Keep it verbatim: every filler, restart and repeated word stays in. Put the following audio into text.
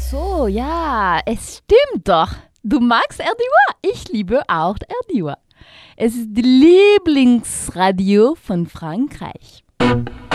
so, ja, es stimmt doch. Du magst R D W. Ich liebe auch R D W. Es ist die Lieblingsradio von Frankreich.